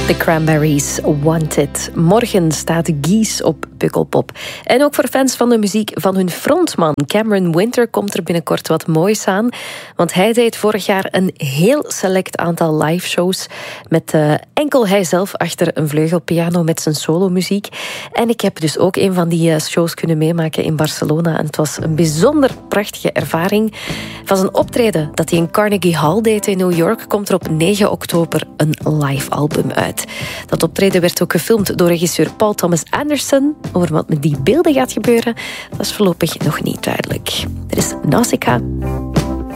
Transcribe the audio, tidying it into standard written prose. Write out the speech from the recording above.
The Cranberries, Wanted. Morgen staat Geese op Pukkelpop. En ook voor fans van de muziek van hun frontman Cameron Winter komt er binnenkort wat moois aan. Want hij deed vorig jaar een heel select aantal live shows met enkel hij zelf achter een vleugelpiano met zijn solomuziek. En ik heb dus ook een van die shows kunnen meemaken in Barcelona. En het was een bijzonder prachtige ervaring. Van zijn optreden dat hij in Carnegie Hall deed in New York komt er op 9 oktober een live album uit. Dat optreden werd ook gefilmd door regisseur Paul Thomas Anderson. Over wat met die beelden gaat gebeuren, dat is voorlopig nog niet duidelijk. Er is Nausicaa.